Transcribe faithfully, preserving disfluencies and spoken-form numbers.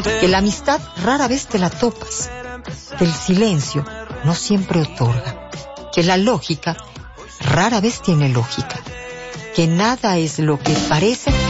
que la amistad rara vez te la topas, que el silencio no siempre otorga, que la lógica rara vez tiene lógica, que nada es lo que parece